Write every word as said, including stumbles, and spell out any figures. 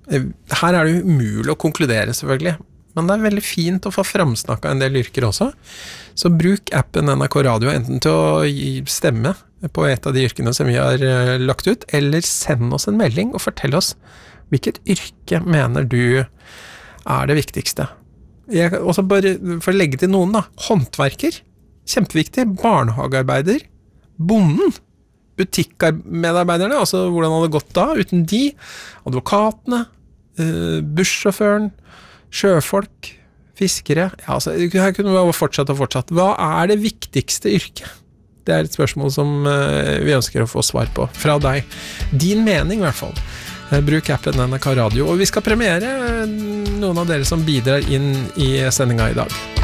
Her er det jo umulig å konkludere selvfølgelig, men det er veldig fint å få framsnakket en del yrker også. Så bruk appen N R K Radio enten til å stemme på et av de yrkene som vi har lagt ut, eller send oss en melding og fortell oss hvilket yrke mener du er det viktigste. Jeg, også bare for å legge til noen da, håndverker, kjempeviktig, barnehagearbeider, bonden, butikkmedarbeiderne, altså hvordan hadde det gått da uten de, advokatene, bussjåføren, sjøfolk, fiskere, ja, altså, her kunne vi fortsatt og fortsatt. Hva er det viktigste yrket? Det er et spørsmål som vi ønsker å få svar på fra deg. Din mening i hvert fall. Bruk appen N R K Radio, og vi skal premiere noen av dere som bidrar inn i sendingen i dag.